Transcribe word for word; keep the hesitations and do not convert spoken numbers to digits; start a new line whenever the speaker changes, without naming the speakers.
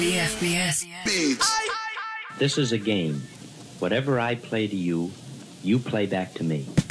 B F B S Beats.
This is a game. Whatever I play to you, you play back to me.